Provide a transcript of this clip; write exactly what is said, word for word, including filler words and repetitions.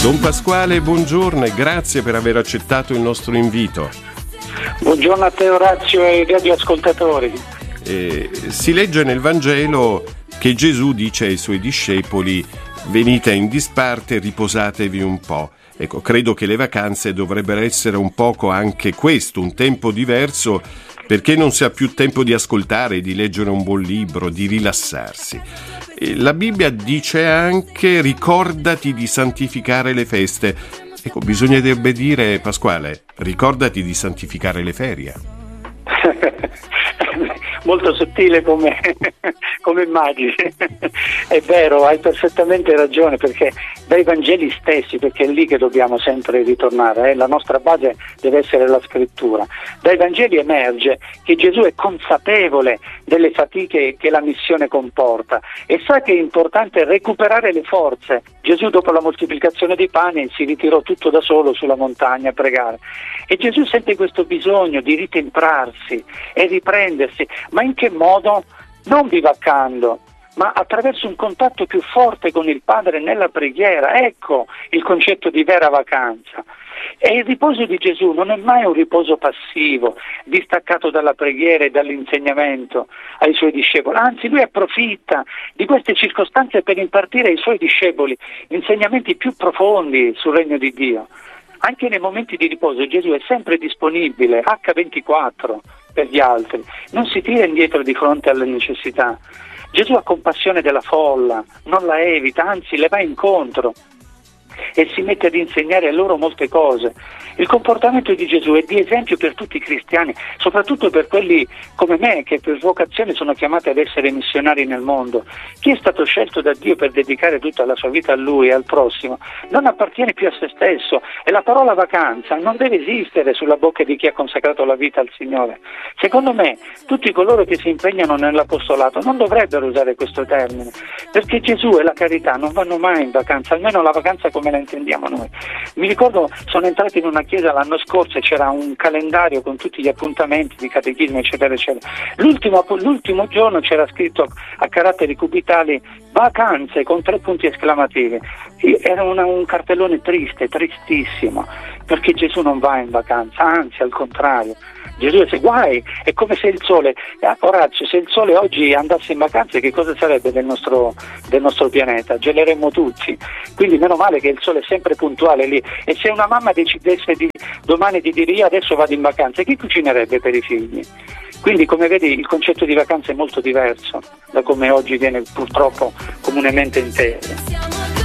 Don Pasquale, buongiorno e grazie per aver accettato il nostro invito. Buongiorno a te Orazio e ai radioascoltatori. Eh, si legge nel Vangelo che Gesù dice ai suoi discepoli: venite in disparte, riposatevi un po'. Ecco, credo che le vacanze dovrebbero essere un poco anche questo, un tempo diverso, perché non si ha più tempo di ascoltare, di leggere un buon libro, di rilassarsi. E la Bibbia dice anche: ricordati di santificare le feste. Ecco, bisognerebbe dire, Pasquale, ricordati di santificare le ferie. Molto sottile come, come immagini. È vero, hai perfettamente ragione, perché dai Vangeli stessi, perché è lì che dobbiamo sempre ritornare, eh? La nostra base deve essere la scrittura. Dai Vangeli emerge che Gesù è consapevole delle fatiche che la missione comporta e sa che è importante recuperare le forze. Gesù, dopo la moltiplicazione dei pani, si ritirò tutto da solo sulla montagna a pregare, e Gesù sente questo bisogno di ritemprarsi e riprendersi. Ma in che modo? Non bivaccando, ma attraverso un contatto più forte con il Padre nella preghiera. Ecco il concetto di vera vacanza. E il riposo di Gesù non è mai un riposo passivo, distaccato dalla preghiera e dall'insegnamento ai suoi discepoli. Anzi, lui approfitta di queste circostanze per impartire ai suoi discepoli insegnamenti più profondi sul regno di Dio. Anche nei momenti di riposo Gesù è sempre disponibile, acca ventiquattro, per gli altri. Non si tira indietro di fronte alle necessità. Gesù ha compassione della folla, non la evita, anzi le va incontro e si mette ad insegnare a loro molte cose. Il comportamento di Gesù è di esempio per tutti i cristiani, soprattutto per quelli come me che per vocazione sono chiamati ad essere missionari nel mondo. Chi è stato scelto da Dio per dedicare tutta la sua vita a Lui e al prossimo non appartiene più a se stesso, e la parola vacanza non deve esistere sulla bocca di chi ha consacrato la vita al Signore. Secondo me tutti coloro che si impegnano nell'apostolato non dovrebbero usare questo termine, perché Gesù e la carità non vanno mai in vacanza, almeno la vacanza come la intendiamo noi. Mi ricordo, sono entrato in una chiesa l'anno scorso e c'era un calendario con tutti gli appuntamenti di catechismo eccetera eccetera. L'ultimo, l'ultimo giorno c'era scritto a caratteri cubitali vacanze con tre punti esclamativi. Era una, un cartellone triste, tristissimo, perché Gesù non va in vacanza, anzi al contrario. Gesù dice: guai, è come se il sole, Orazio, se il sole oggi andasse in vacanza, che cosa sarebbe del nostro, del nostro pianeta? Geleremmo tutti. Quindi meno male che il sole è sempre puntuale lì. E se una mamma decidesse di, domani di dire: io adesso vado in vacanza, chi cucinerebbe per i figli? Quindi, come vedi, il concetto di vacanza è molto diverso da come oggi viene purtroppo comunemente inteso.